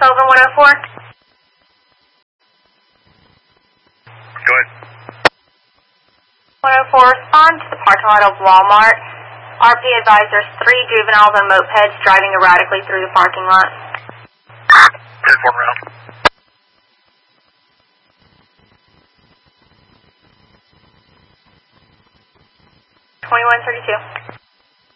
Sullivan 104. Go ahead. 104, respond to the parking lot of Walmart. RP advised there's 3 juveniles on mopeds driving erratically through the parking lot. 10-4 round. 2132.